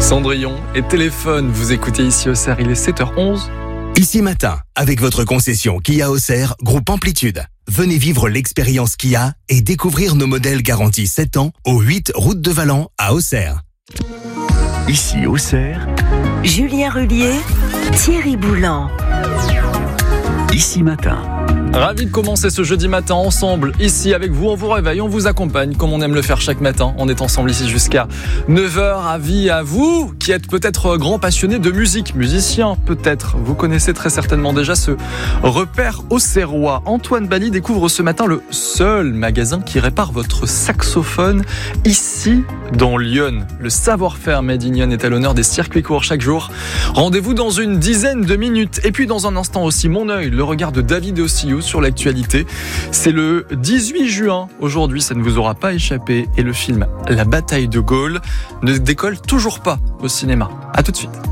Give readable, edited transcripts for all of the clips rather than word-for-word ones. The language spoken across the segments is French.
Cendrillon et Téléphone, vous écoutez ici Auxerre, il est 7h11. Ici Matin, avec votre concession Kia Auxerre, groupe Amplitude. Venez vivre l'expérience Kia et découvrir nos modèles garantis 7 ans au 8 route de Valent à Auxerre. Ici Auxerre, Julien Rullier, Thierry Boulan. Ici Matin. Ravi de commencer ce jeudi matin ensemble, ici avec vous, on vous réveille, on vous accompagne comme on aime le faire chaque matin. On est ensemble ici jusqu'à 9h, avis à vous qui êtes peut-être grand passionné de musique, musicien peut-être. Vous connaissez très certainement déjà ce repère auxerrois. Antoine Bali découvre ce matin le seul magasin qui répare votre saxophone ici dans Lyon. Le savoir-faire Made in Lyon est à l'honneur des circuits courts chaque jour. Rendez-vous dans une dizaine de minutes. Et puis dans un instant aussi, mon œil, le regard de David Ossillou sur l'actualité. C'est le 18 juin. Aujourd'hui, ça ne vous aura pas échappé. Et le film La bataille de Gaulle ne décolle toujours pas au cinéma. À tout de suite.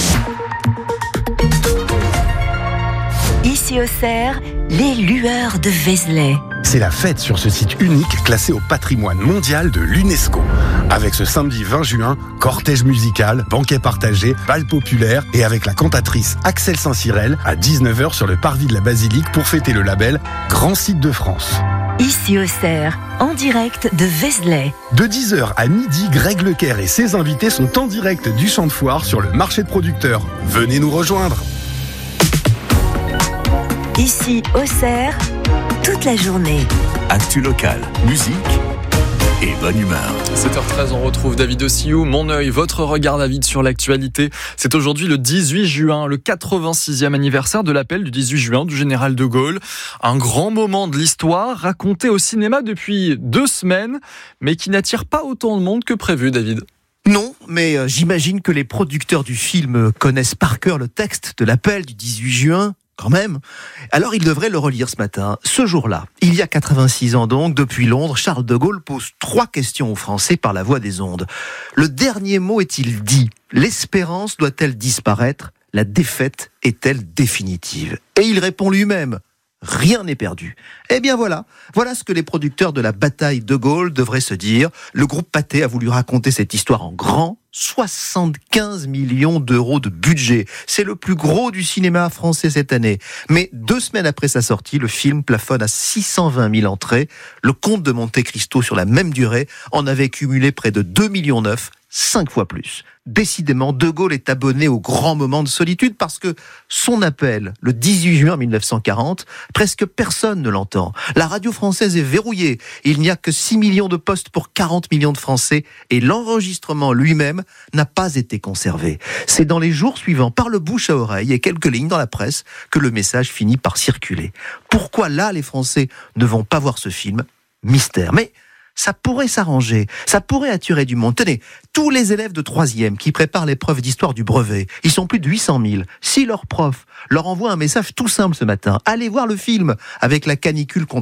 Ici Auxerre, les lueurs de Vézelay. C'est la fête sur ce site unique classé au patrimoine mondial de l'UNESCO. Avec ce samedi 20 juin, cortège musical, banquet partagé, bal populaire et avec la cantatrice Axel Saint-Cyrel à 19h sur le parvis de la Basilique pour fêter le label Grand Site de France. Ici Auxerre, en direct de Vézelay. De 10h à midi, Greg Lecaire et ses invités sont en direct du champ de foire sur le marché de producteurs. Venez nous rejoindre. Ici Auxerre, toute la journée. Actu locale, musique et bonne humeur. 7h13, on retrouve David Ossillou. Mon œil, votre regard David sur l'actualité. C'est aujourd'hui le 18 juin, le 86e anniversaire de l'appel du 18 juin du général de Gaulle. Un grand moment de l'histoire raconté au cinéma depuis 2 semaines, mais qui n'attire pas autant de monde que prévu, David. Non, mais j'imagine que les producteurs du film connaissent par cœur le texte de l'appel du 18 juin. Quand même. Alors il devrait le relire ce matin. Ce jour-là, il y a 86 ans donc, depuis Londres, Charles de Gaulle pose 3 questions aux Français par la voix des ondes. Le dernier mot est-il dit ? L'espérance doit-elle disparaître ? La défaite est-elle définitive ? Et il répond lui-même. Rien n'est perdu. Eh bien voilà ce que les producteurs de la bataille de Gaulle devraient se dire. Le groupe Pathé a voulu raconter cette histoire en grand. 75 millions d'euros de budget. C'est le plus gros du cinéma français cette année. Mais 2 semaines après sa sortie, le film plafonne à 620 000 entrées. Le Comte de Monte-Cristo, sur la même durée, en avait cumulé près de 2,9 millions, 5 fois plus. Décidément, De Gaulle est abonné au grand moment de solitude parce que son appel, le 18 juin 1940, presque personne ne l'entend. La radio française est verrouillée. Il n'y a que 6 millions de postes pour 40 millions de Français et l'enregistrement lui-même n'a pas été conservé. C'est dans les jours suivants, par le bouche à oreille et quelques lignes dans la presse, que le message finit par circuler. Pourquoi là, les Français ne vont pas voir ce film ? Mystère. Mais ça pourrait s'arranger, ça pourrait attirer du monde. Tenez, tous les élèves de 3e qui préparent l'épreuve d'histoire du brevet, ils sont plus de 800 000. Si leur prof leur envoie un message tout simple ce matin, allez voir le film avec la canicule